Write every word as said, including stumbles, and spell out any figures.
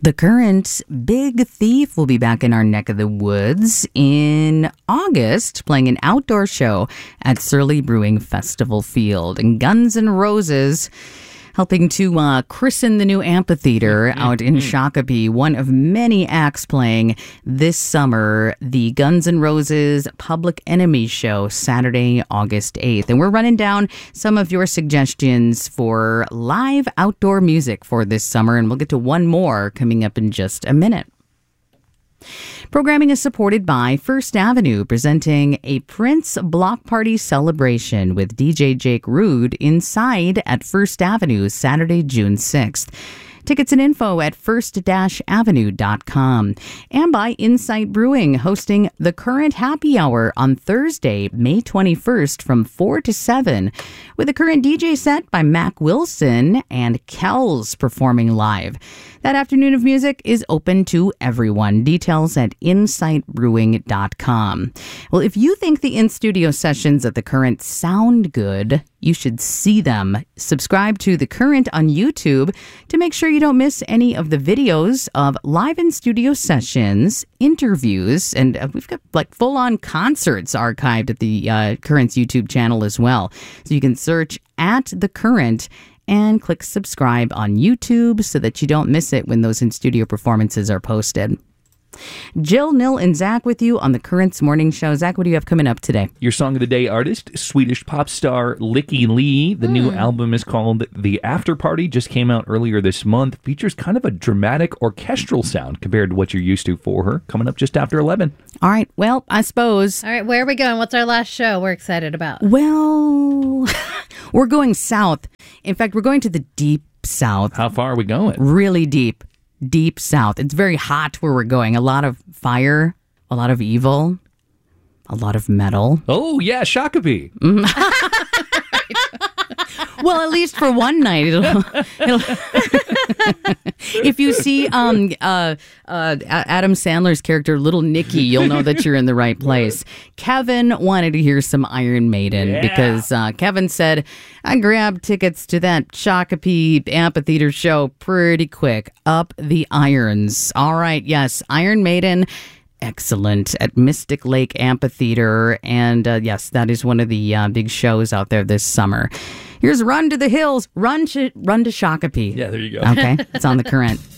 The Current Big Thief will be back in our neck of the woods in August, playing an outdoor show at Surly Brewing Festival Field. And Guns N' Roses helping to uh, christen the new amphitheater out in Shakopee, one of many acts playing this summer, the Guns N' Roses Public Enemy Show, Saturday, August eighth. And we're running down some of your suggestions for live outdoor music for this summer, and we'll get to one more coming up in just a minute. Programming is supported by First Avenue, presenting a Prince Block Party celebration with D J Jake Rude inside at First Avenue, Saturday, June sixth. Tickets and info at first avenue dot com. And by Insight Brewing, hosting the Current Happy Hour on Thursday, May twenty-first from four to seven, with a Current D J set by Mac Wilson and Kells performing live. That afternoon of music is open to everyone. Details at insight brewing dot com. Well, if you think the in-studio sessions at The Current sound good, you should see them. Subscribe to The Current on YouTube to make sure you don't miss any of the videos of live in-studio sessions, interviews, and uh, we've got like full-on concerts archived at the uh, Current's YouTube channel as well. So you can search at The Current and click subscribe on YouTube so that you don't miss it when those in-studio performances are posted. Jill, Nil, and Zach with you on the Current's Morning Show. Zach, what do you have coming up today? Your Song of the Day artist, Swedish pop star Lykke Li. The mm. new album is called The After Party, just came out earlier this month. Features kind of a dramatic orchestral sound compared to what you're used to for her. Coming up just after eleven. All right, well, I suppose. All right, where are we going? What's our last show we're excited about? Well, we're going south. In fact, we're going to the deep south. How far are we going? Really deep. Deep south. It's very hot where we're going. A lot of fire, a lot of evil, a lot of metal. Oh, yeah, Shakopee. Mm-hmm. Well, at least for one night. It'll, it'll if you see um, uh, uh, Adam Sandler's character, Little Nicky, you'll know that you're in the right place. Kevin wanted to hear some Iron Maiden yeah. because uh, Kevin said, I grabbed tickets to that Shakopee amphitheater show pretty quick. Up the irons. All right, yes, Iron Maiden. Excellent at Mystic Lake Amphitheater. And uh, yes, that is one of the uh, big shows out there this summer. Here's Run to the Hills. Run to, run to Shakopee. Yeah, there you go. Okay, it's on The Current.